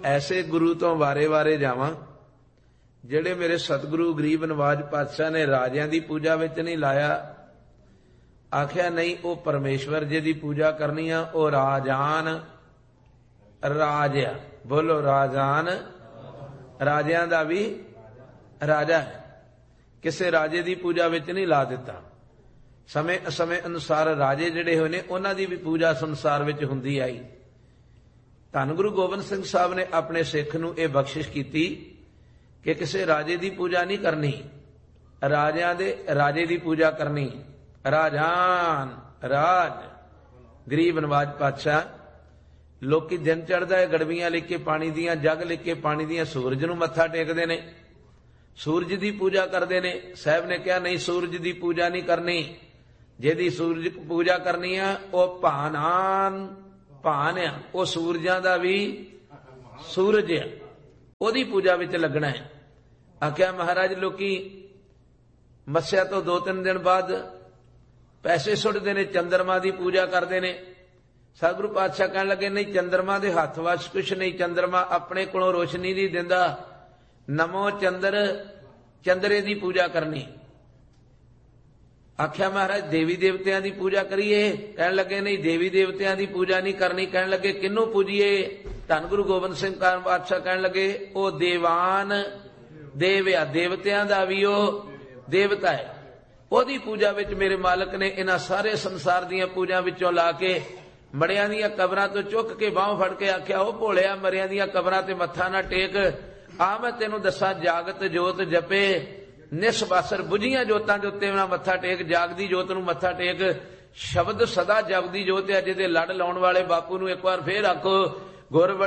ऐसे गुरु तो वारे वारे जावां ਜਿਹੜੇ ਮੇਰੇ सतगुरु गरीब नवाज पातशाह ने राजियां दी पूजा विच नहीं लाया। आख्या नहीं, वो परमेश्वर जी दी पूजा करनी आ, वो राजान राजा, बोलो राजान, राजियां दा भी राजा है, किसे राजे दी पूजा विच नहीं ला दिता। समय समय अनुसार राजे जिहड़े होए ने उन्हां दी भी पूजा संसार विच हुंदी आई। धन गुरु गोबिंद सिंह साहब ने अपने सिख नूं इह बख्शिश कीती कि किसी राजे की पूजा नहीं करनी, राजियां दे राजे की पूजा करनी। राजान राज गरीब नवाज पातशाह, लोकी दिन चढ़दा है गड़बियां लेके पानी दियां, जग लेके पानी दियां, सूरज नूं मत्था टेकदे ने, सूरज की पूजा करते ने। साहब ने कहा नहीं, सूरज की पूजा नहीं करनी, जिहदी सूरज की पूजा करनी है वह भानान भान आ, वह सूरजां दा भी सूरज है, ओदी पूजा विच लगना है। आख्या महाराज लोकी मस्या तो 2-3 दिन बाद पैसे सुटते ने, चंद्रमा की पूजा करते ने। सतगुरु पातशाह कहने लगे नहीं, चंद्रमा के हथ वश कुछ नहीं, चंद्रमा अपने कोलों रोशनी नहीं दिंदा, नमो चंद्र, चंद्रे की पूजा करनी। आख्या महाराज देवी देवतियां की पूजा करिए? कहने लगे नहीं, देवी देवतियां की पूजा नहीं करनी। कहने लगे किन्नू पूजिए? धन गुरु गोबिंद सिंह पातशाह कहने लगे ओ देवान देव आ, देवतियां दा भी ओ देवता है, ओदी पूजा विच मेरे मालक ने इन्हां सारे संसार दीयां पूजा विचों ला के मरियां दीयां कबरां तो चुक के बाहों फड़ के आख्या ओ भोलिया, मरियां दीयां कबरां ते मत्था ना टेक, आ मैं तेनू दसां जागत जोत जपे, निसबासर बुझियां जोतां दे उत्ते ना मत्था टेक, जागदी जोत नूं मत्था टेक। शब्द सदा जपदी जोत है, जिहदे लड़ लाउण वाले बापू नूं एक बार फेर आखो गुर